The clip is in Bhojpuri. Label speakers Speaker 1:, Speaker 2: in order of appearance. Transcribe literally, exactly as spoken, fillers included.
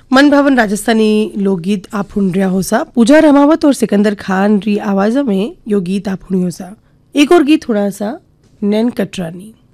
Speaker 1: मन भवन राजस्थानी लोकगीत आप सुन रहा हो सा। पूजा रमावत और सिकंदर खान री आवाज में यो गीत आप सुनियो सा। एक और गीत थोड़ा सा नैन कटरानी।